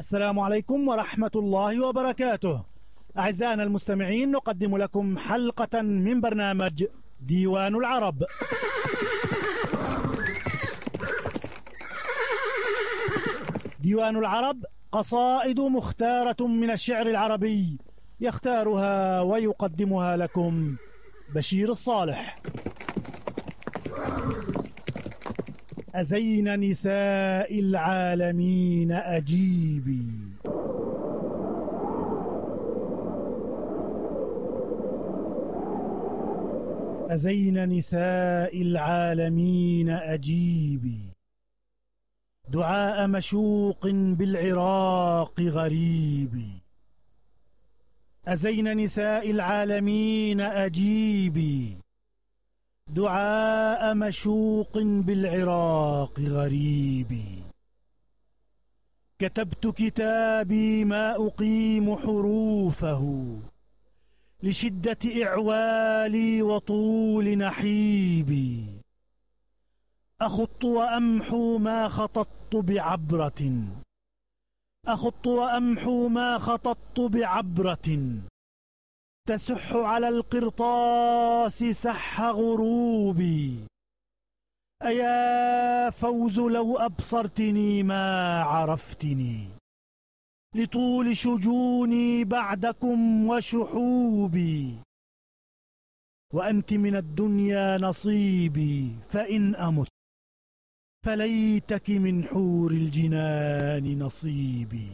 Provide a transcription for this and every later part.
السلام عليكم ورحمة الله وبركاته. أعزائنا المستمعين، نقدم لكم حلقة من برنامج ديوان العرب. ديوان العرب قصائد مختارة من الشعر العربي، يختارها ويقدمها لكم بشير الصالح. أزين نساء العالمين أجيبي، أزين نساء العالمين أجيبي، دعاء مشوق بالعراق غريبي. أزين نساء العالمين أجيبي، دعاء مشوق بالعراق غريبي. كتبت كتابي ما أقيم حروفه، لشدة إعوالي وطول نحيبي. أخط وأمحو ما خططت بعبرة، أخط وأمحو ما خططت بعبرة، تسح على القرطاس سح غروبي. أيا فوز لو أبصرتني ما عرفتني، لطول شجوني بعدكم وشحوبي. وأنت من الدنيا نصيبي، فإن أمت فليتك من حور الجنان نصيبي.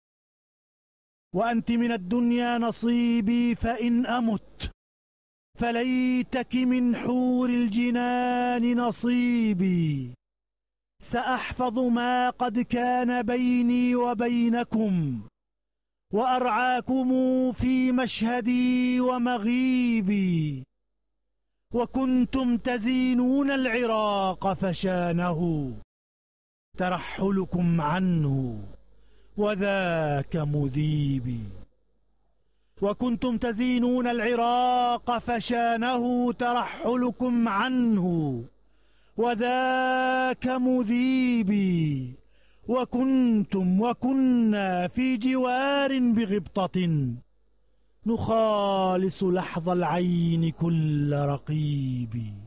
وأنت من الدنيا نصيبي، فإن أمت فليتك من حور الجنان نصيبي. سأحفظ ما قد كان بيني وبينكم، وأرعاكم في مشهدي ومغيبي. وكنتم تزينون العراق فشانه، ترحلكم عنه وذاك مذيبي. وكنتم تزينون العراق فشانه، ترحلكم عنه وذاك مذيبي. وكنتم وكنا في جوار بغبطة، نخالص لحظ العين كل رقيب.